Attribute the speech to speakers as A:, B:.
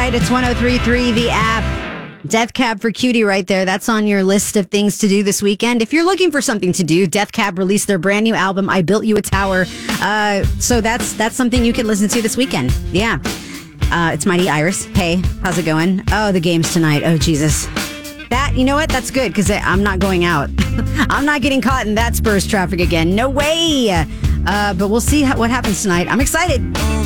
A: tonight. It's 103.3 The App. Death Cab for Cutie right there. That's on your list of things to do this weekend. If you're looking for something to do, Death Cab released their brand new album, I Built You a Tower. So that's something you can listen to this weekend. Yeah. It's Mighty Iris. Hey, how's it going? Oh, the game's tonight. Oh, Jesus. That, you know what? That's good because I'm not going out. I'm not getting caught in that Spurs traffic again. No way. But we'll see what happens tonight. I'm excited.